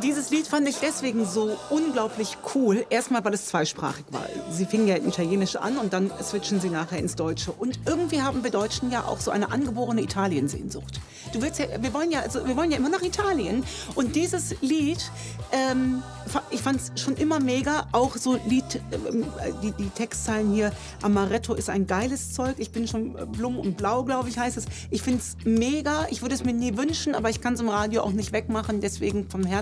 dieses Lied fand ich deswegen so unglaublich cool. Erstmal, weil es zweisprachig war. Sie fingen ja in Italienisch an und dann switchen sie nachher ins Deutsche. Und irgendwie haben wir Deutschen ja auch so eine angeborene Italiensehnsucht. Wir wollen ja immer nach Italien. Und dieses Lied, ich fand es schon immer mega. Auch so die Textzeilen hier, Amaretto ist ein geiles Zeug. Ich bin schon Blum und Blau, glaube ich, heißt es. Ich finde es mega. Ich würde es mir nie wünschen, aber ich kann es im Radio auch nicht wegmachen. Deswegen vom Herzen